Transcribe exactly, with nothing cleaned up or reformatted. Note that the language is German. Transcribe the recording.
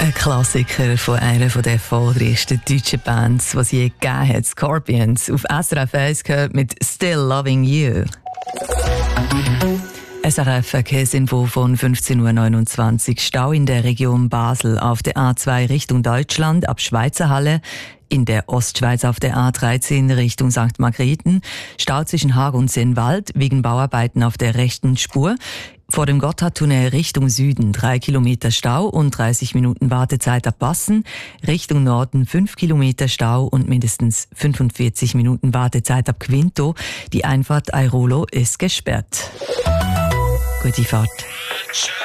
Ein Klassiker von einer der erfolgreichsten deutschen Bands, die es je gegeben hat, Scorpions. Auf S R F eins gehört mit «Still Loving You». S R F Verkehrsinfo von fünfzehn Uhr neunundzwanzig. Stau in der Region Basel auf der A zwei Richtung Deutschland ab Schweizerhalle. In der Ostschweiz auf der A dreizehn Richtung Sankt Margrethen. Stau zwischen Haag und Sennwald wegen Bauarbeiten auf der rechten Spur. Vor dem Gotthardtunnel Richtung Süden drei Kilometer Stau und dreißig Minuten Wartezeit ab Bassen. Richtung Norden fünf Kilometer Stau und mindestens fünfundvierzig Minuten Wartezeit ab Quinto. Die Einfahrt Airolo ist gesperrt. Gute Fahrt.